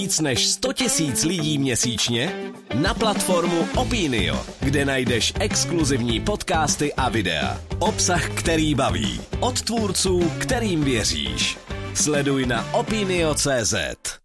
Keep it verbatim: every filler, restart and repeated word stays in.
Víc než sto tisíc lidí měsíčně na platformu Opinio, kde najdeš exkluzivní podcasty a videa. Obsah, který baví. Od tvůrců, kterým věříš. Sleduj na opinio tečka cé zet.